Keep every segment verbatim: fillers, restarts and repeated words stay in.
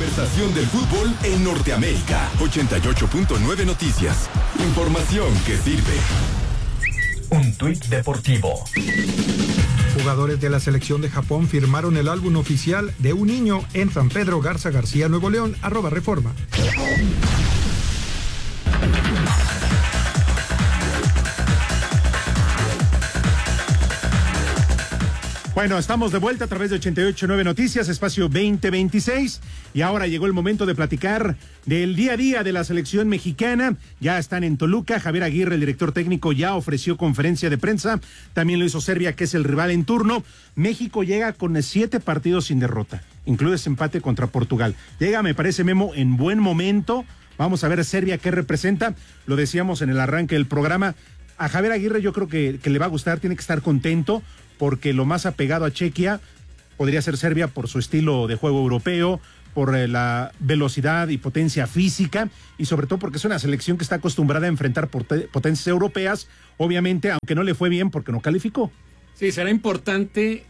conversación del fútbol en Norteamérica. ochenta y ocho punto nueve Noticias. Información que sirve. Un tuit deportivo. Jugadores de la selección de Japón firmaron el álbum oficial de un niño en San Pedro Garza García, Nuevo León, arroba Reforma. Bueno, estamos de vuelta a través de ochenta y ocho punto nueve Noticias, espacio veinte veintiséis, y ahora llegó el momento de platicar del día a día de la selección mexicana. Ya están en Toluca. Javier Aguirre, el director técnico, ya ofreció conferencia de prensa. También lo hizo Serbia, que es el rival en turno. México llega con siete partidos sin derrota, incluye ese empate contra Portugal. Llega, me parece, Memo, en buen momento. Vamos a ver Serbia qué representa. Lo decíamos en el arranque del programa. A Javier Aguirre yo creo que, que le va a gustar, tiene que estar contento, porque lo más apegado a Chequia podría ser Serbia por su estilo de juego europeo, por eh, la velocidad y potencia física, y sobre todo porque es una selección que está acostumbrada a enfrentar pot- potencias europeas, obviamente, aunque no le fue bien porque no calificó. Sí, será importante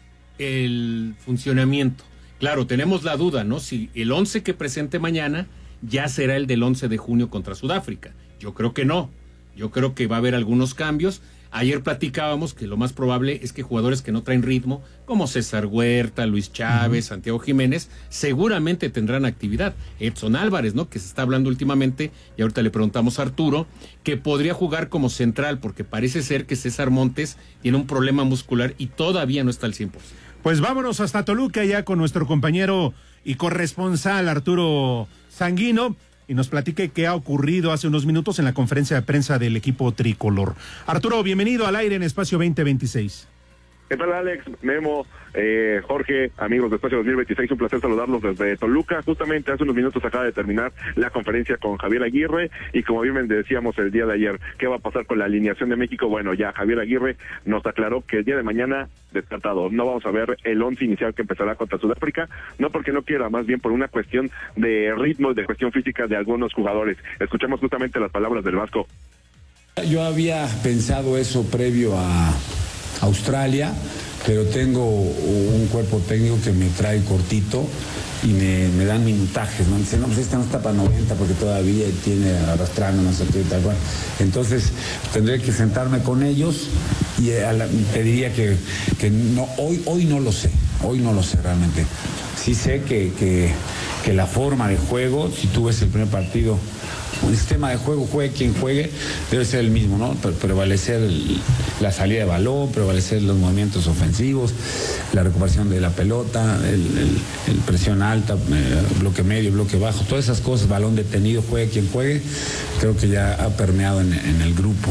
el funcionamiento. Claro, tenemos la duda, ¿no? Si el once que presente mañana ya será el del once de junio contra Sudáfrica. Yo creo que no. Yo creo que va a haber algunos cambios. Ayer platicábamos que lo más probable es que jugadores que no traen ritmo, como César Huerta, Luis Chávez, uh-huh. Santiago Jiménez, seguramente tendrán actividad. Edson Álvarez, ¿no? Que se está hablando últimamente, y ahorita le preguntamos a Arturo, que podría jugar como central, porque parece ser que César Montes tiene un problema muscular y todavía no está al cien por ciento. Pues vámonos hasta Toluca ya con nuestro compañero y corresponsal Arturo Sanguino, y nos platique qué ha ocurrido hace unos minutos en la conferencia de prensa del equipo tricolor. Arturo, bienvenido al aire en Espacio veinte veintiséis. ¿Qué tal, Alex, Memo, eh, Jorge, amigos de Espacio dos mil veintiséis? Un placer saludarlos desde Toluca. Justamente hace unos minutos acaba de terminar la conferencia con Javier Aguirre, y como bien decíamos el día de ayer, ¿qué va a pasar con la alineación de México? Bueno, ya Javier Aguirre nos aclaró que el día de mañana, descartado, no vamos a ver el once inicial que empezará contra Sudáfrica, no porque no quiera, más bien por una cuestión de ritmo, de cuestión física de algunos jugadores. Escuchamos justamente las palabras del Vasco. Yo había pensado eso previo a Australia, pero tengo un cuerpo técnico que me trae cortito y me, me dan minutajes, ¿no? Dicen, no, pues este no está para noventa porque todavía tiene arrastrando, no sé qué, tal cual. Entonces tendré que sentarme con ellos y a la, pediría que, que no, hoy, hoy no lo sé, hoy no lo sé realmente. Sí sé que, que, que la forma de juego, si tú ves el primer partido, un sistema de juego, juegue quien juegue, debe ser el mismo, ¿no? Pre- prevalecer el, la salida de balón, prevalecer los movimientos ofensivos, la recuperación de la pelota, el, el, el presión alta, eh, bloque medio, bloque bajo, todas esas cosas, balón detenido, juegue quien juegue, creo que ya ha permeado en, en el grupo.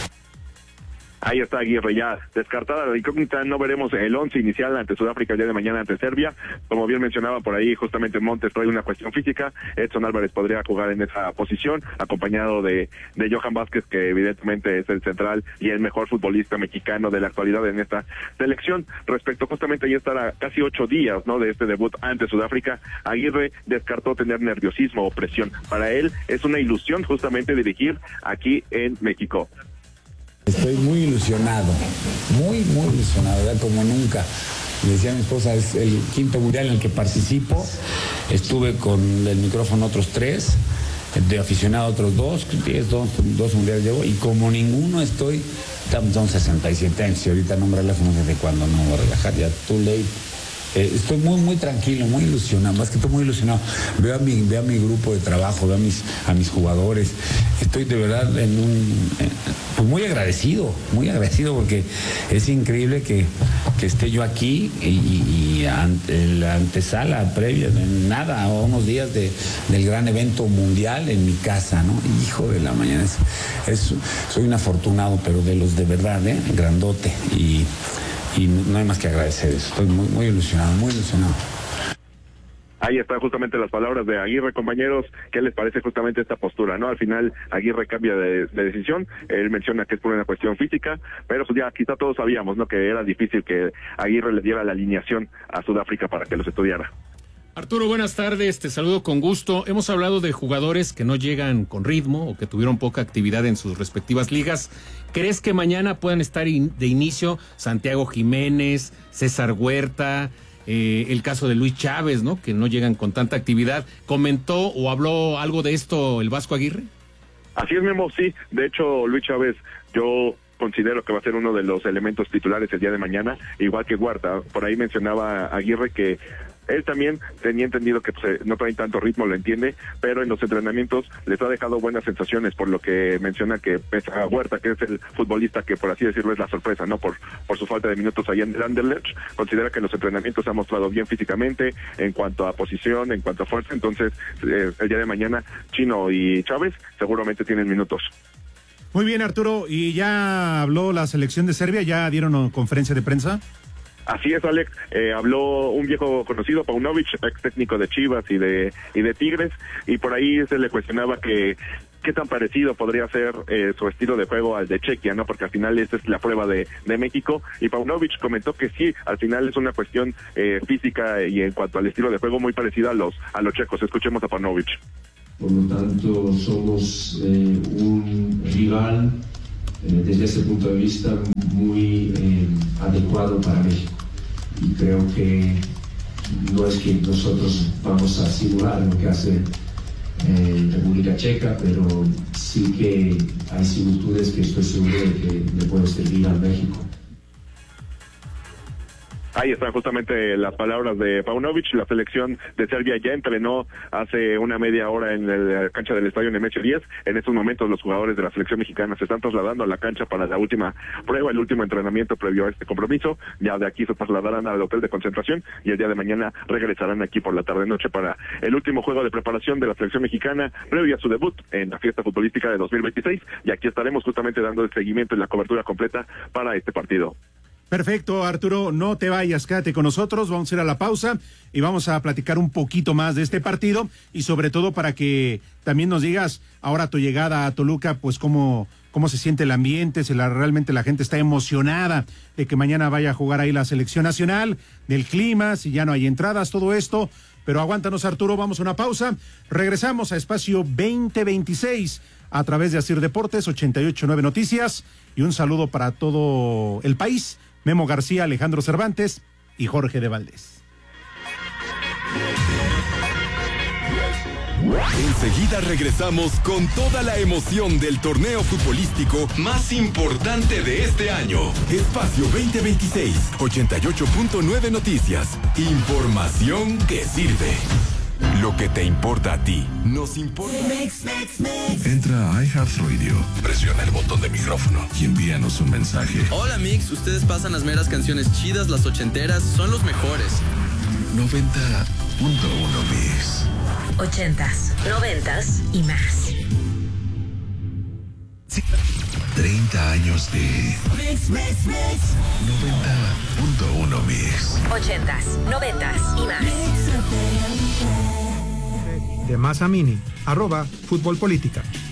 Ahí está Aguirre, ya descartada la incógnita, no veremos el once inicial ante Sudáfrica el día de mañana ante Serbia. Como bien mencionaba por ahí, justamente Montes trae una cuestión física, Edson Álvarez podría jugar en esa posición, acompañado de, de Johan Vázquez, que evidentemente es el central y el mejor futbolista mexicano de la actualidad en esta selección. Respecto justamente a ya estar a casi ocho días, ¿no?, de este debut ante Sudáfrica, Aguirre descartó tener nerviosismo o presión. Para él es una ilusión justamente dirigir aquí en México. Estoy muy ilusionado, muy, muy ilusionado, ¿verdad? Como nunca. Le decía a mi esposa, es el quinto mundial en el que participo. Estuve con el micrófono otros tres, de aficionado otros dos, diez, dos, dos mundiales llevo, y como ninguno estoy, son sesenta y siete años, y ahorita no me relajo, no sé de cuándo, no voy a relajar, ya too late. Eh, estoy muy, muy tranquilo, muy ilusionado, más que todo muy ilusionado. Veo a mi, veo a mi grupo de trabajo, veo a mis, a mis jugadores. Estoy de verdad en un, eh, pues muy agradecido, muy agradecido porque es increíble que, que esté yo aquí y, y, y ante la antesala previa, nada, a unos días de, del gran evento mundial en mi casa, ¿no? Hijo de la mañana, es, es, soy un afortunado, pero de los de verdad, ¿eh? Grandote, y Y no hay más que agradecer eso. Estoy muy, muy ilusionado, muy ilusionado. Ahí están justamente las palabras de Aguirre, compañeros. ¿Qué les parece justamente esta postura, no? Al final Aguirre cambia de, de decisión. Él menciona que es por una cuestión física, pero pues ya quizá todos sabíamos, ¿no?, que era difícil que Aguirre le diera la alineación a Sudáfrica para que los estudiara. Arturo, buenas tardes, te saludo con gusto. Hemos hablado de jugadores que no llegan con ritmo o que tuvieron poca actividad en sus respectivas ligas. ¿Crees que mañana puedan estar in, de inicio Santiago Jiménez, César Huerta, eh, el caso de Luis Chávez, ¿no? Que no llegan con tanta actividad. ¿Comentó o habló algo de esto el Vasco Aguirre? Así es, Memo, sí. De hecho, Luis Chávez, yo considero que va a ser uno de los elementos titulares el día de mañana, igual que Huerta. Por ahí mencionaba Aguirre que él también tenía entendido que pues, no traen tanto ritmo, lo entiende, pero en los entrenamientos les ha dejado buenas sensaciones, por lo que menciona que pese a Huerta, que es el futbolista que por así decirlo es la sorpresa, no por por su falta de minutos allá en el Anderlecht, considera que en los entrenamientos se ha mostrado bien físicamente, en cuanto a posición, en cuanto a fuerza. Entonces eh, el día de mañana Chino y Chávez seguramente tienen minutos. Muy bien, Arturo, ¿y ya habló la selección de Serbia? ¿Ya dieron conferencia de prensa? Así es, Alex. Eh, habló un viejo conocido, Paunovic, ex técnico de Chivas y de y de Tigres, y por ahí se le cuestionaba que qué tan parecido podría ser eh, su estilo de juego al de Chequia, ¿no? Porque al final esta es la prueba de, de México, y Paunovic comentó que sí, al final es una cuestión eh, física y en cuanto al estilo de juego muy parecida a los a los checos. Escuchemos a Paunovic. Por lo tanto, somos eh, un rival eh, desde ese punto de vista muy eh, adecuado para México. Y creo que no es que nosotros vamos a simular lo que hace eh, República Checa, pero sí que hay similitudes que estoy seguro de que le puede servir a México. Ahí están justamente las palabras de Paunovic. La selección de Serbia ya entrenó hace una media hora en la cancha del estadio Nemesio diez. En estos momentos los jugadores de la selección mexicana se están trasladando a la cancha para la última prueba, el último entrenamiento previo a este compromiso. Ya de aquí se trasladarán al hotel de concentración y el día de mañana regresarán aquí por la tarde-noche para el último juego de preparación de la selección mexicana previo a su debut en la fiesta futbolística de dos mil veintiséis. Y aquí estaremos justamente dando el seguimiento y la cobertura completa para este partido. Perfecto, Arturo, no te vayas, quédate con nosotros, vamos a ir a la pausa y vamos a platicar un poquito más de este partido y sobre todo para que también nos digas ahora tu llegada a Toluca, pues cómo, cómo se siente el ambiente, si la, realmente la gente está emocionada de que mañana vaya a jugar ahí la selección nacional, del clima, si ya no hay entradas, todo esto, pero aguántanos, Arturo, vamos a una pausa, regresamos a Espacio veinte veintiséis a través de Asir Deportes, ochenta y ocho punto nueve Noticias, y un saludo para todo el país. Memo García, Alejandro Cervantes y Jorge de Valdés. Enseguida regresamos con toda la emoción del torneo futbolístico más importante de este año. Espacio veinte veintiséis, ochenta y ocho punto nueve Noticias. Información que sirve. Lo que te importa a ti, nos importa. Entra a iHeartRadio, presiona el botón de micrófono y envíanos un mensaje. Hola Mix, ustedes pasan las meras canciones chidas, las ochenteras, son los mejores. noventa punto uno Mix. Ochentas, noventas y más. treinta años de Mix, Mix, Mix. noventa punto uno Mix. Ochentas, noventas y más. De Masa Mini, arroba Fútbol Política.